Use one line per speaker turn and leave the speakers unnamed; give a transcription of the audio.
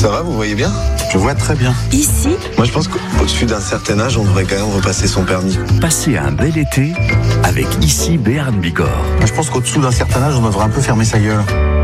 Ça va, vous voyez bien?
Je vois très bien.
Ici,
Moi, je pense qu'au-dessus d'un certain âge, on devrait quand même repasser son permis.
Passez un bel été avec ici Béarn Bigorre.
Je pense qu'au-dessous d'un certain âge, on devrait un peu fermer sa gueule.